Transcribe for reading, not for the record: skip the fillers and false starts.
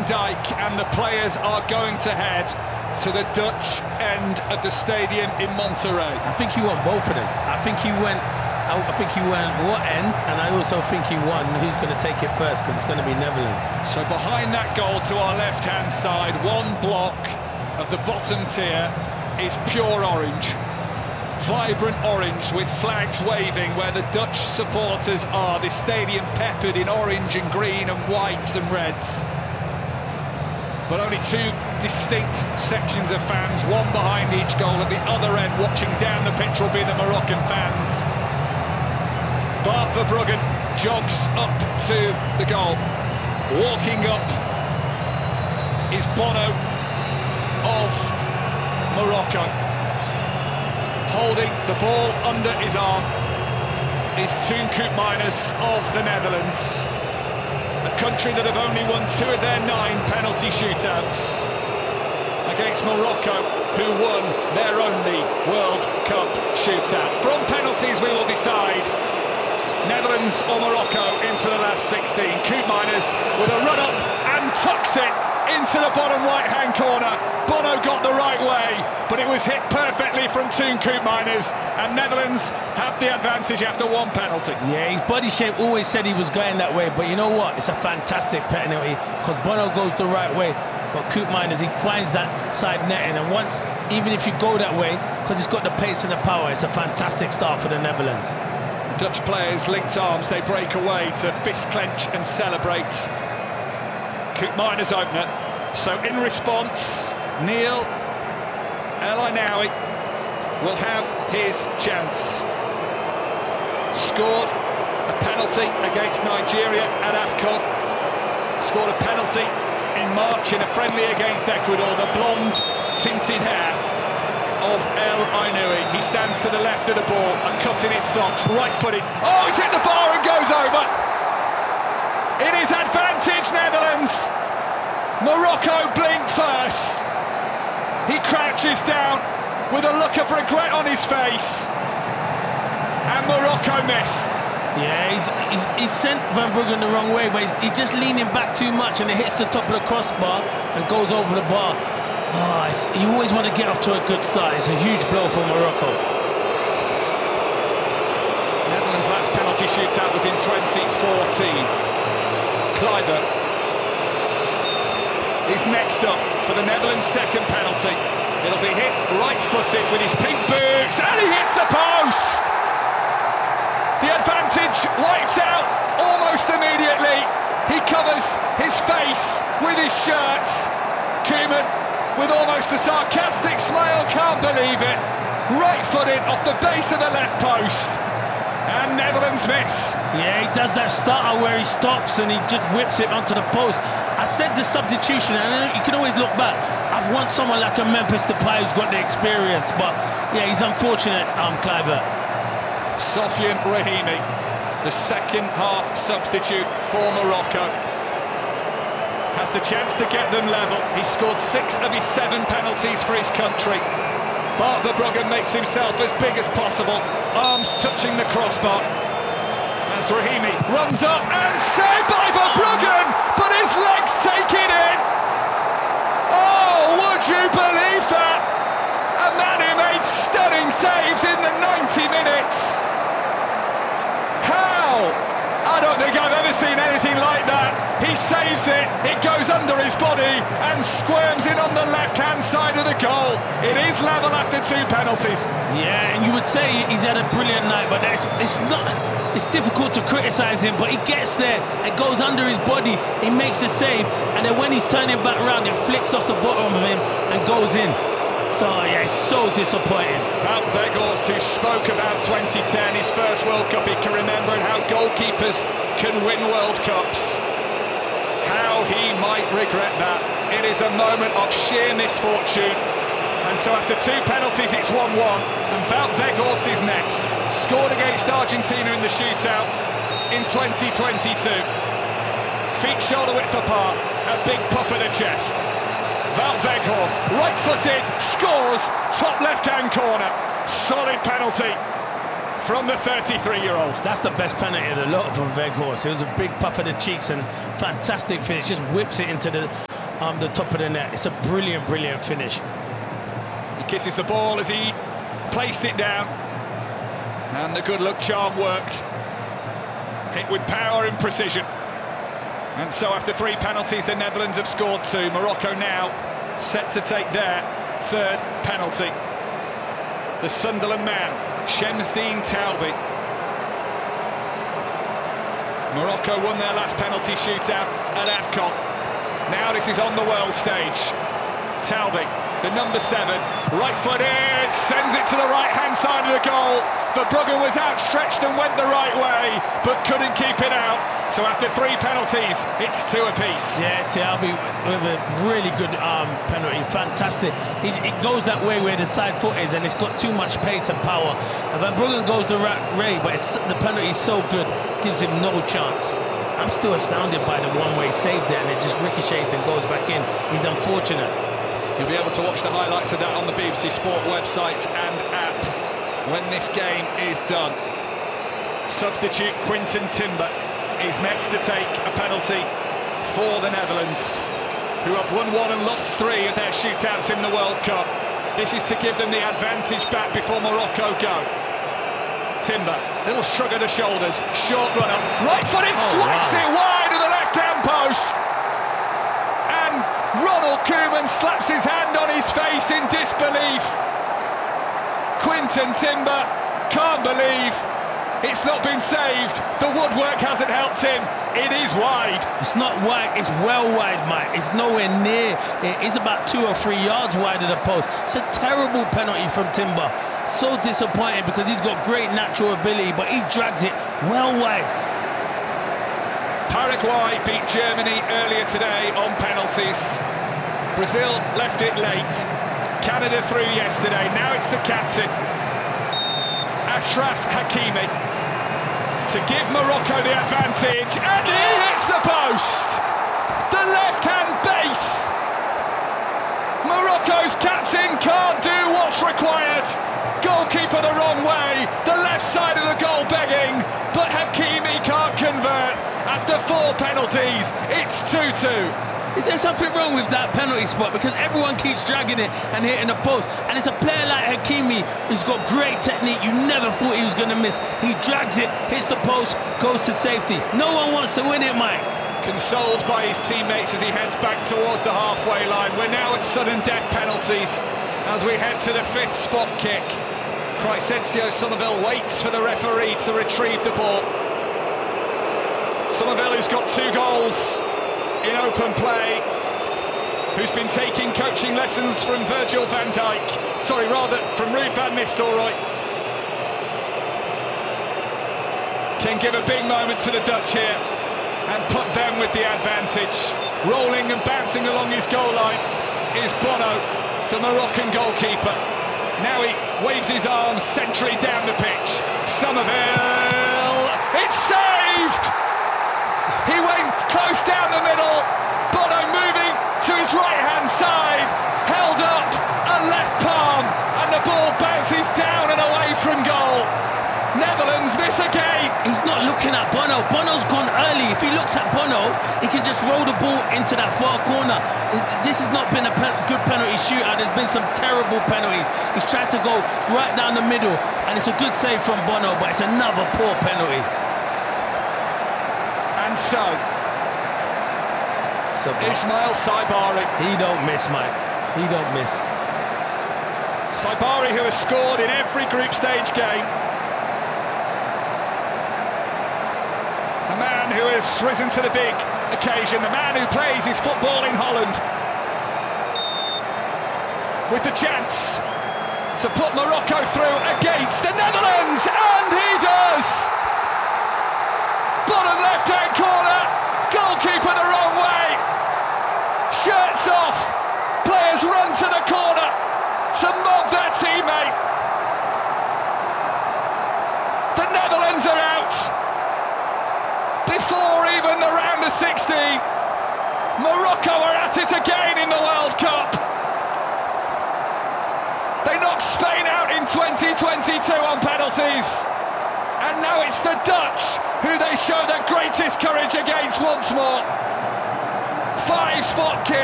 Dijk, and the players are going to head to the Dutch end of the stadium in Monterrey. I think he won both of them. I think he went what end, and I also think he won who's going to take it first, because it's going to be Netherlands. So behind that goal to our left-hand side, one block of the bottom tier is pure orange. Vibrant orange with flags waving where the Dutch supporters are. The stadium peppered in orange and green and whites and reds. But only two distinct sections of fans, one behind each goal. At the other end, watching down the pitch, will be the Moroccan fans. Bart Verbruggen jogs up to the goal. Walking up is Bono of Morocco. Holding the ball under his arm is Toon Koopmeiners of the Netherlands. A country that have only won 2 of their 9 penalty shootouts against Morocco, who won their only World Cup shootout. From penalties we will decide Netherlands or Morocco into the last 16. Koopmeiners with a run up and tucks it into the bottom right-hand corner. Bono got the right way, but it was hit perfectly from Toon Koopmeiners, and Netherlands have the advantage after one penalty. Yeah, his body shape always said he was going that way, but you know what? It's a fantastic penalty, because Bono goes the right way, but Koopmeiners, he finds that side netting, and once, even if you go that way, because it's got the pace and the power, it's a fantastic start for the Netherlands. Dutch players linked arms, they break away to fist clench and celebrate. Koopmeiners opener. So in response, Neil El Ainaoui will have his chance. Scored a penalty against Nigeria at AFCON. Scored a penalty in March in a friendly against Ecuador. The blonde tinted hair of El Ainaoui. He stands to the left of the ball, a cut in his socks, right-footed. Oh, he's hit the bar and goes over. It is advantage Netherlands. Morocco blink first. He crouches down with a look of regret on his face. And Morocco miss. Yeah, he's sent Verbruggen the wrong way, but he's just leaning back too much, and it hits the top of the crossbar and goes over the bar. Oh, you always want to get off to a good start. It's a huge blow for Morocco. Netherlands' last penalty shootout was in 2014. Kluivert is next up for the Netherlands' second penalty. It'll be hit right-footed with his pink boots, and he hits the post! The advantage wiped out almost immediately. He covers his face with his shirt. Koeman, with almost a sarcastic smile, can't believe it. Right-footed off the base of the left post. And Netherlands miss. Yeah, he does that starter where he stops and he just whips it onto the post. I said the substitution, and you can always look back. I want someone like a Memphis Depay who's got the experience, but yeah, he's unfortunate, Kluivert. Sofiane Rahimi, the second half substitute for Morocco, has the chance to get them level. He scored 6 of his 7 penalties for his country. Bart Verbruggen makes himself as big as possible, arms touching the crossbar. As Rahimi runs up and saved by Verbruggen, but his legs take it in. Oh, would you believe that? A man who made stunning saves in the 90 minutes. How? I don't think I've ever seen anything like that. He saves it, it goes under his body and squirms in on the left-hand side of the goal. It is level after 2 penalties. Yeah, and you would say he's had a brilliant night, but it's difficult to criticise him, but he gets there, it goes under his body, he makes the save, and then when he's turning back around, it flicks off the bottom of him and goes in. So, yeah, it's so disappointing. Wout Weghorst, who spoke about 2010, his first World Cup, he can remember how goalkeepers can win World Cups. How he might regret that. It is a moment of sheer misfortune. And so after 2 penalties, it's 1-1. And Wout Weghorst is next. Scored against Argentina in the shootout in 2022. Feet shoulder width apart, a big puff at the chest. Wout Weghorst, right-footed, scores, top left-hand corner. Solid penalty from the 33-year-old. That's the best penalty of the lot from Weghorst. It was a big puff of the cheeks and fantastic finish. Just whips it into the the top of the net. It's a brilliant, brilliant finish. He kisses the ball as he placed it down. And the good luck charm worked. Hit with power and precision. And so after 3 penalties, the Netherlands have scored 2. Morocco now set to take their 3rd penalty. The Sunderland man, Shamsdeen Talbi. Morocco won their last penalty shootout at AFCON. Now this is on the world stage. Talbi, the number 7, right-footed, sends it to the right-hand side of the goal. Verbruggen was outstretched and went the right way, but couldn't keep it out. So after 3 penalties, it's 2 apiece. Yeah, Talbi with a really good penalty, fantastic. It goes that way where the side foot is, and it's got too much pace and power. And Verbruggen goes the right way, but the penalty is so good, gives him no chance. I'm still astounded by the one-way save there, and it just ricochets and goes back in. He's unfortunate. You'll be able to watch the highlights of that on the BBC Sport website and app when this game is done. Substitute Quinten Timber is next to take a penalty for the Netherlands, who have won 1 and lost 3 of their shootouts in the World Cup. This is to give them the advantage back before Morocco go. Timber, little shrug of the shoulders, short runner, right-footed, swipes it wide of the left-hand post. And Ronald Koeman slaps his hand on his face in disbelief. Quinten Timber can't believe it's not been saved. The woodwork hasn't helped him. It is wide. It's not wide, it's well wide, Mike. It's nowhere near. It is about 2 or 3 yards wide of the post. It's a terrible penalty from Timber. So disappointing because he's got great natural ability, but he drags it well wide. Paraguay beat Germany earlier today on penalties. Brazil left it late. Canada through yesterday. Now it's the captain, Achraf Hakimi, to give Morocco the advantage, and he hits the post! The left-hand base! Morocco's captain can't do what's required. Goalkeeper the wrong way, the left side of the goal begging, but Hakimi can't convert. After 4 penalties, it's 2-2. Is there something wrong with that penalty spot? Because everyone keeps dragging it and hitting the post. And it's a player like Hakimi who's got great technique. You never thought he was going to miss. He drags it, hits the post, goes to safety. No one wants to win it, Mike. Consoled by his teammates as he heads back towards the halfway line. We're now at sudden death penalties as we head to the 5th spot kick. Crysencio Somerville waits for the referee to retrieve the ball. Somerville, who's got 2 goals in open play, who's been taking coaching lessons from Virgil van Dijk. Sorry, rather, from Ruud van Nistelrooy. Can give a big moment to the Dutch here and put them with the advantage. Rolling and bouncing along his goal line is Bono, the Moroccan goalkeeper. Now he waves his arms centrally down the pitch. Somerville, it's saved! He went close down the middle. Bono moving to his right-hand side, held up a left palm, and the ball bounces down and away from goal. Netherlands miss again. He's not looking at Bono. Bono's gone early. If he looks at Bono, he can just roll the ball into that far corner. This has not been a good penalty shootout. There's been some terrible penalties. He's tried to go right down the middle, and it's a good save from Bono, but it's another poor penalty. And so Ismail Saibari. He don't miss, Mike. He don't miss. Saibari, who has scored in every group stage game. A man who has risen to the big occasion. The man who plays his football in Holland. With the chance to put Morocco through against the Netherlands. And he does! Bottom left-hand corner. Goalkeeper the wrong way. Shirts off. Players run to the corner to mob their teammate. The Netherlands are out before even the round of 16. Morocco are at it again in the World Cup. They knocked Spain out in 2022 on penalties. And now it's the Dutch who they show their greatest courage against once more. 5 spot kick.